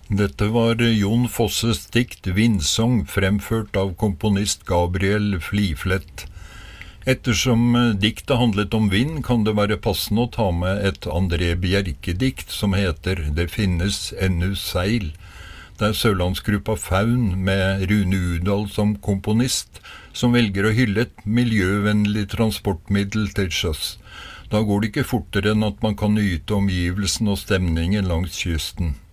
Dette var Jon Fosses dikt Vindsong, fremført av komponist Gabriel Fliflet. Ettersom diktet handlet om vind, kan det være passende å ta med et André Bjerke-dikt som heter Det finnes ennu seil. Det er sørlandsgruppa Faun med Rune Udal som komponist, som velger å hylle et miljøvennlig transportmiddel til sjøs. Da går det ikke fortere enn at man kan nyte omgivelsen og stemningen langs kysten.